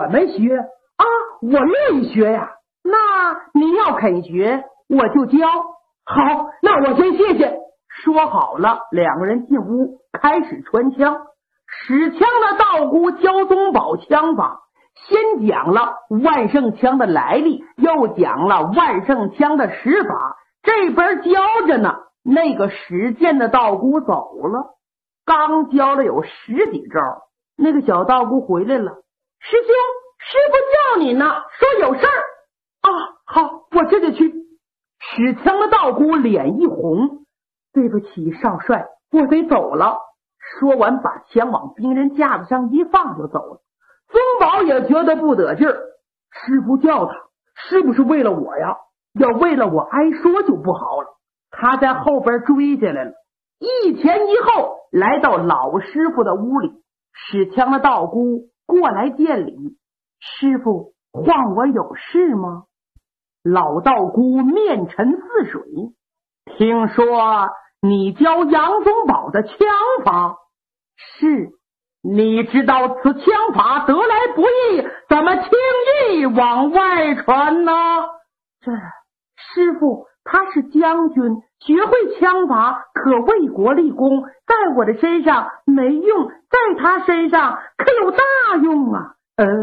么学啊？我乐意学呀。那你要肯学，我就教。好，那我先谢谢。说好了，两个人进屋开始穿枪。使枪的道姑教宗宝枪法，先讲了万圣枪的来历，又讲了万圣枪的使法。这边教着呢，那个使剑的道姑走了，刚教了有10几招，那个小道姑回来了。师兄，师傅叫你呢，说有事儿。啊，好，我这就去。使枪的道姑脸一红，对不起少帅，我得走了。说完把枪往兵人架子上一放就走了。宗宝也觉得不得劲儿，师傅叫他是不是为了我呀？要为了我挨说就不好了。他在后边追下来了，一前一后来到老师傅的屋里。使枪的道姑过来见礼，师傅唤我有事吗？老道姑面沉似水，听说你教杨宗保的枪法？是。你知道此枪法得来不易，怎么轻易往外传呢？这师傅他是将军，学会枪法可为国立功，在我的身上没用，在他身上可有大用啊。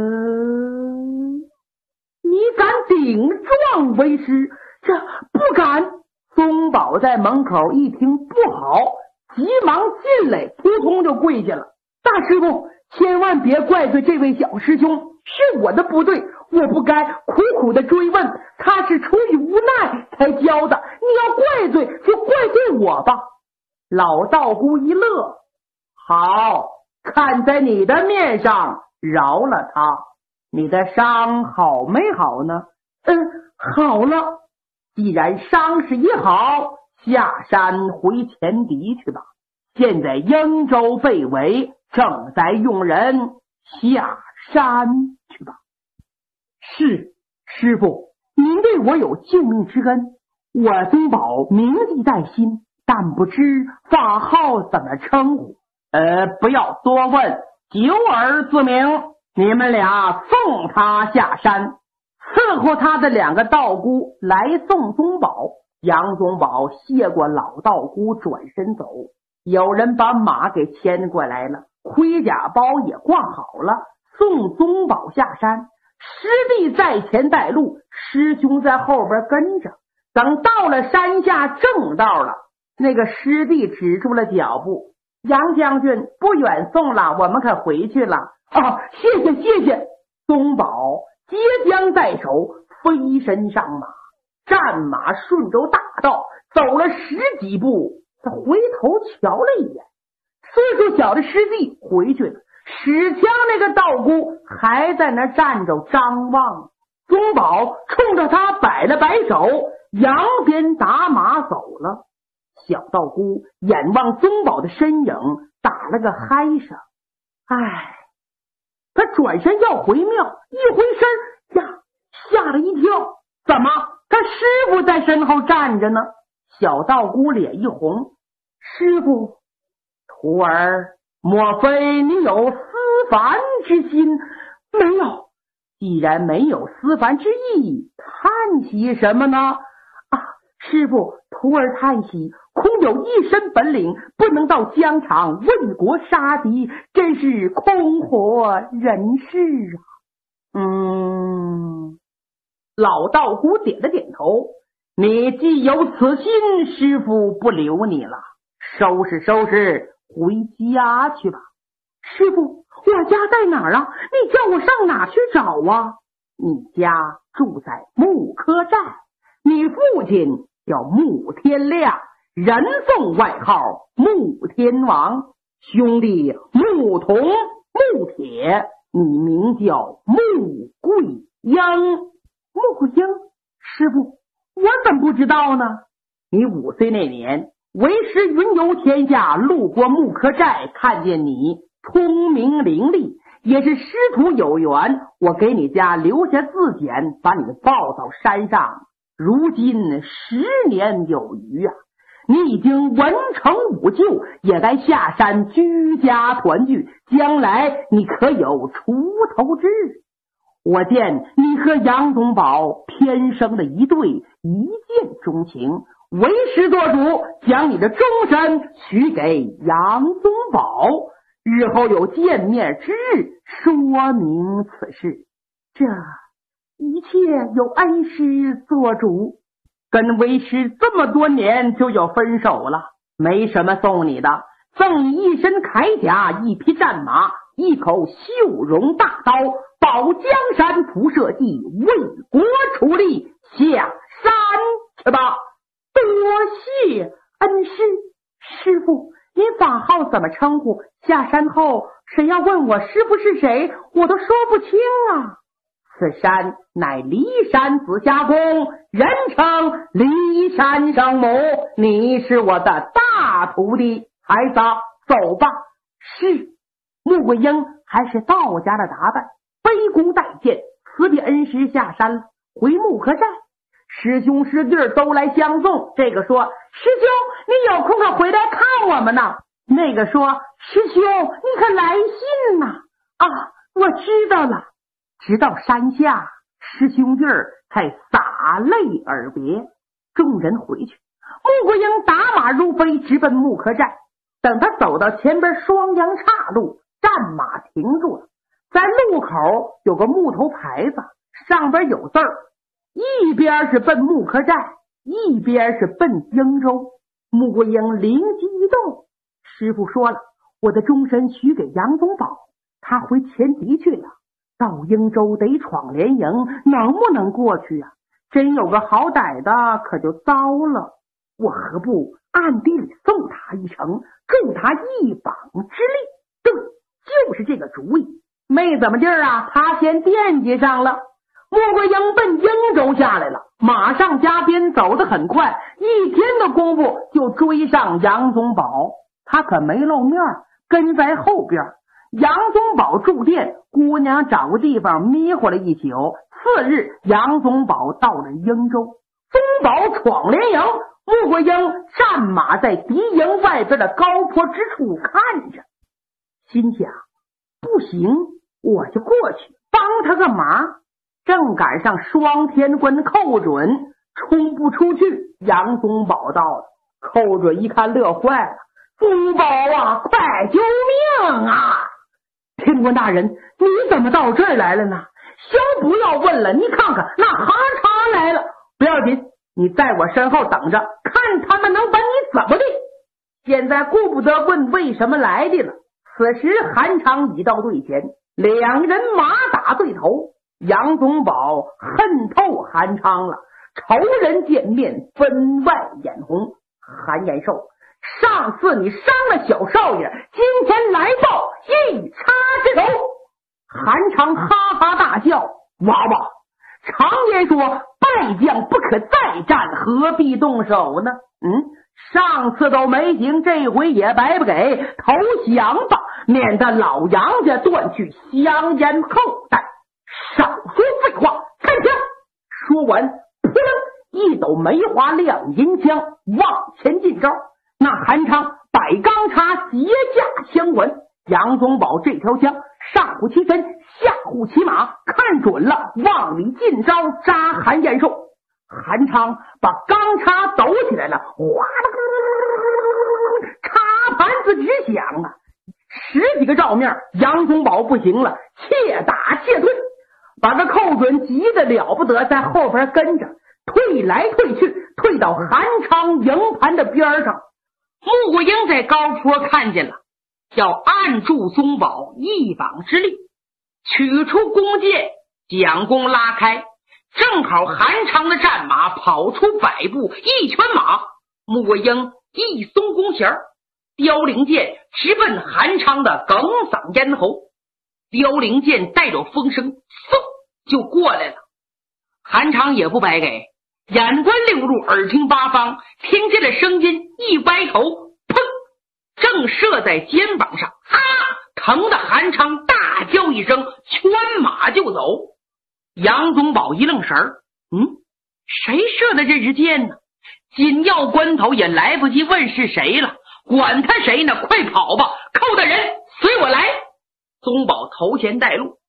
你敢顶撞为师？这不敢。宗保在门口一听不好，急忙进来，扑通就跪下了。大师傅，千万别怪罪这位小师兄，是我的不对，我不该苦苦的追问，他是出于无奈才教的，你要怪罪就怪罪我吧。老道姑一乐，好，看在你的面上饶了他。你的伤好没好呢？好了。既然伤势也好，下山回前敌去吧。现在英州被围，正在用人，下山去吧。是，师傅，您对我有救命之恩，我宗保铭记在心，但不知法号怎么称呼。不要多问，九耳自明。你们俩送他下山。伺候他的两个道姑来送宗保，杨宗保谢过老道姑，转身走。有人把马给牵过来了，盔甲包也挂好了，送宗保下山。师弟在前带路，师兄在后边跟着。等到了山下正道了，那个师弟止住了脚步。杨将军，不远送了，我们可回去了。谢谢谢谢。宗保接将在手，飞身上马，战马顺着大道走了10几步，他回头瞧了一眼，岁数小的师弟回去了，使枪那个道姑还在那站着张望。宗保冲着他摆了摆手，扬鞭打马走了。小道姑眼望宗保的身影，打了个嗨声。他转身要回庙，一回身呀，吓了一跳，怎么他师傅在身后站着呢？小道姑脸一红，师傅，徒儿，莫非你有私凡之心？没有。既然没有私凡之意，叹息什么呢？师傅，徒儿叹息，空有一身本领，不能到疆场为国杀敌，真是空活人世啊。老道姑点了点头，你既有此心，师傅不留你了，收拾收拾回家去吧。师傅，我家在哪儿啊？你叫我上哪去找啊？你家住在木柯寨，你父亲叫穆天亮，人送外号穆天王，兄弟穆同、穆铁，你名叫穆桂英。穆桂英，师傅，我怎么不知道呢？你5岁那年，为师云游天下，路过木柯寨，看见你聪明伶俐，也是师徒有缘，我给你家留下字典，把你抱到山上。如今10年有余啊，你已经文成武就，也该下山居家团聚，将来你可有出头之日。 我见你和杨宗保天生的一对，一见钟情，为师做主，将你的终身许给杨宗保，日后有见面之日，说明此事。这一切有恩师做主。跟为师这么多年就要分手了，没什么送你的，赠你一身铠甲，一匹战马，一口秀容大刀，保江山铺社稷，为国出力，下山去吧。多谢恩师。师傅，您法号怎么称呼？下山后谁要问我师傅是谁，我都说不清啊。此山乃骊山紫霞宫，人称骊山圣母，你是我的大徒弟。孩子，走吧。是。穆桂英还是道家的打扮，卑躬待见，辞别恩师下山了，回木柯寨。师兄师弟都来相送，这个说，师兄你有空可回来看我们呢。那个说，师兄你可来信呢。啊，我知道了。直到山下，师兄弟才洒泪而别。众人回去，穆桂英打马如飞，直奔木柯寨。等他走到前边双阳岔路，战马停住了，在路口有个木头牌子，上边有字儿，一边是奔木柯寨，一边是奔英州。穆桂英灵机一动，师傅说了，我的终身许给杨宗保，他回前敌去了，到英州得闯联营，能不能过去啊？真有个好歹的，可就糟了。我何不暗地里送他一程，助他一膀之力？对，就是这个主意。没怎么地儿啊，他先惦记上了。穆桂英奔英州下来了，马上加鞭，走得很快，一天的功夫就追上杨宗保。他可没露面，跟在后边。杨宗保住店，姑娘找个地方迷糊了一宿。次日，杨宗保到了英州，宗保闯联营。穆桂英战马在敌营外边的高坡之处看着，心想不行，我就过去帮他个忙。正赶上双天棍寇准冲不出去，杨宗保到了。寇准一看乐坏了，宗保啊，快救命啊！天官大人，你怎么到这儿来了呢？先不要问了，你看看那哈查来了。不要紧，你在我身后等着，看他们能把你怎么的。现在顾不得问为什么来的了。此时韩昌已到队前，两人马打对头。杨宗保恨透韩昌了，仇人见面分外眼红。韩延寿，上次你伤了小少爷，今天来报一插之头。韩昌哈哈大笑，娃娃，常言说败将不可再战，何必动手呢？上次都没行，这回也白不给，投降吧，免得老杨家断去香烟后代。少说废话，开枪！说完，扑棱一抖梅花亮银枪，往前进招。那韩昌摆钢叉，结架相管。杨宗保这条枪上护其身，下护其马，看准了，往里进招，扎韩延寿。韩昌把钢叉抖起来了，哗啦，叉盘子直响啊！10几个照面，杨宗保不行了，怯打怯退，把这寇准急得了不得，在后边跟着退来退去，退到韩昌营盘的边上。穆桂英在高坡看见了，要按住宗保一膀之力，取出弓箭，将弓拉开，正好韩昌的战马跑出100步，一拳马，穆桂英一松弓弦，凋零箭直奔韩昌的哽嗓咽喉，凋零箭带着风声，嗖就过来了。韩昌也不白给，眼观六路，耳听八方，听见了声音，一歪头，砰，正射在肩膀上，啊！疼得韩昌大叫一声，圈马就走。杨宗保一愣神儿，谁射的这支箭呢？紧要关头也来不及问是谁了，管他谁呢，快跑吧！寇大人，随我来！宗保头前带路，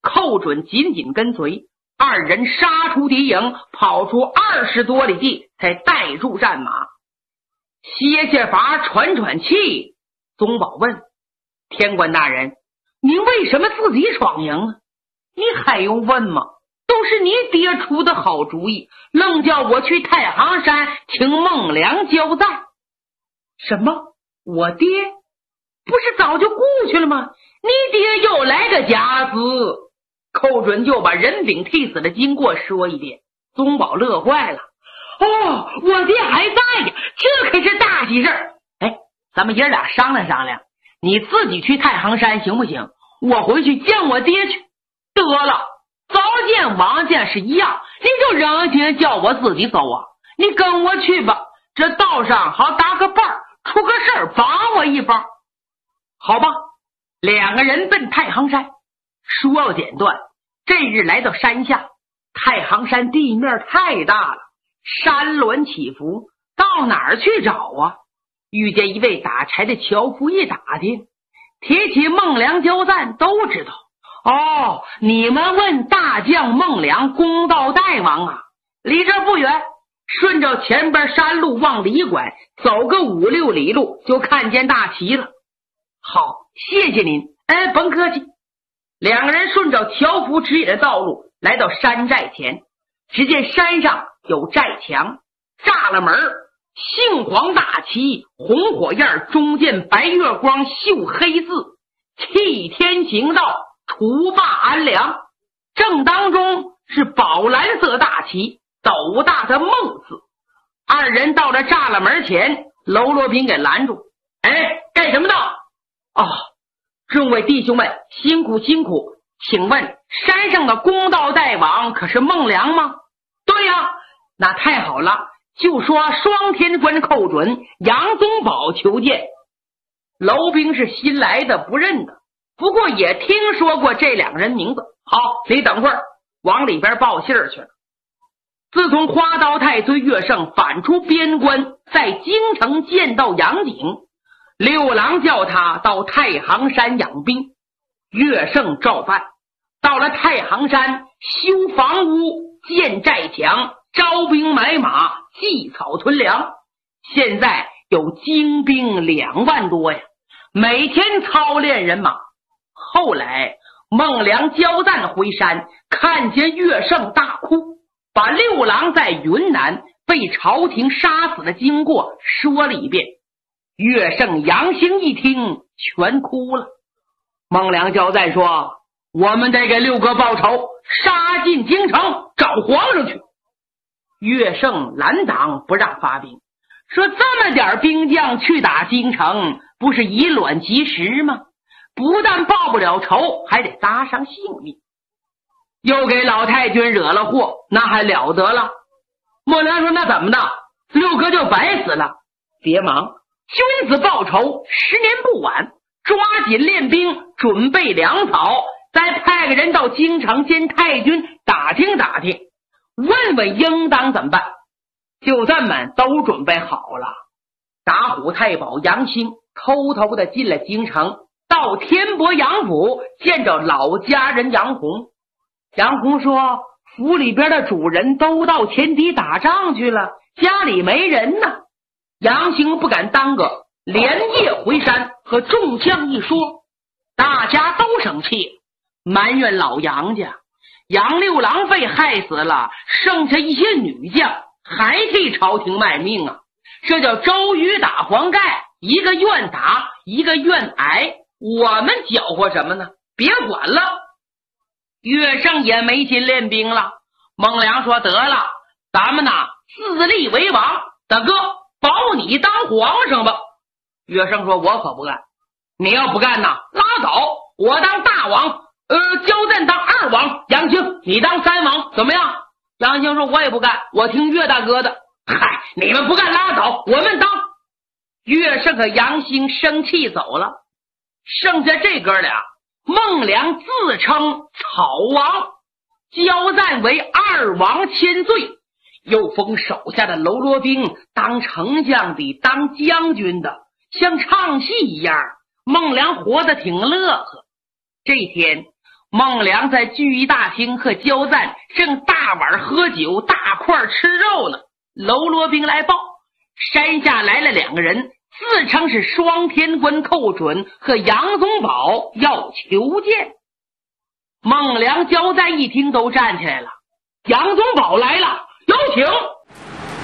寇准紧紧跟随，二人杀出敌营，跑出20多里地，才带住战马，歇歇乏，喘喘气。宗保问：天官大人，你为什么自己闯营啊？你还用问吗？都是你爹出的好主意，愣叫我去太行山请孟良交战。什么？我爹不是早就故去了吗？你爹又来个假子。寇准就把人饼替死的经过说一遍。宗保乐坏了。哦，我爹还在呀，这可是大喜事儿。哎，咱们爷俩商量商量，你自己去太行山行不行？我回去见我爹去。得了，早见晚见是一样，你就忍心叫我自己走啊？你跟我去吧，这道上好打个伴儿，出个事儿帮我一帮。好吧，两个人奔太行山。说要简短，这日来到山下，太行山地面太大了，山峦起伏，到哪儿去找啊？遇见一位打柴的樵夫，一打听，提起孟良交战都知道。哦，你们问大将孟良公道大王啊？离这不远，顺着前边山路往里拐，走个5、6里路就看见大旗了。好，谢谢您。哎，甭客气。两个人顺着樵夫指引的道路来到山寨前，只见山上有寨墙，栅栏门，杏黄大旗，红火焰，中见白月光绣黑字，替天行道，除霸安良。正当中是宝蓝色大旗，斗大的孟字。二人到了栅栏门前，喽啰兵给拦住。哎，干什么的？哦，众位弟兄们，辛苦辛苦，请问山上的公道大王可是孟良吗？对呀，那太好了，就说双天官寇准，杨宗保求见。楼兵是新来的，不认得，不过也听说过这两个人名字。好，你等会儿，往里边报信去了。自从花刀太岁岳胜反出边关，在京城见到杨景，六郎叫他到太行山养兵，岳胜照办。到了太行山，修房屋，建寨墙，招兵买马，祭草屯粮。现在有精兵2万多呀，每天操练人马。后来孟良交战回山，看见岳胜大哭，把六郎在云南被朝廷杀死的经过说了一遍。岳胜、杨兴一听全哭了。孟良交代说，我们得给六哥报仇，杀进京城找皇上去。岳胜拦挡不让发兵，说这么点兵将去打京城，不是以卵击石吗？不但报不了仇，还得搭上性命，又给老太君惹了祸，那还了得了。孟良说，那怎么的，六哥就白死了？别忙，君子报仇10年不晚，抓紧练兵，准备粮草，再派个人到京城见太君打听打听，问问应当怎么办。就这么都准备好了。打虎太保杨兴偷偷的进了京城，到天伯杨府见着老家人杨洪。杨洪说，府里边的主人都到前敌打仗去了，家里没人呢。杨兴不敢耽搁，连夜回山和众将一说，大家都生气，埋怨老杨家，杨六郎被害死了，剩下一些女将还替朝廷卖命啊！这叫周瑜打黄盖，一个愿打，一个愿挨，我们搅和什么呢？别管了。岳胜也没心练兵了。孟良说，得了，咱们呐自立为王，大哥保你当皇上吧。岳胜说，我可不干。你要不干呐，拉倒，我当大王，焦赞当2王，杨兴你当3王，怎么样？杨兴说，我也不干，我听岳大哥的。嗨，你们不干拉倒，我们当。岳胜和杨兴生气走了，剩下这哥俩，孟良自称草王，焦赞为2王千岁，又封手下的喽啰兵当丞相的，当将军的，像唱戏一样。孟良活得挺乐呵。这天孟良在聚义大厅和焦赞正大碗喝酒，大块吃肉呢。喽啰兵来报，山下来了2个人，自称是双天官寇准和杨宗保，要求见。孟良、焦赞一听都站起来了。杨宗保来了，有请。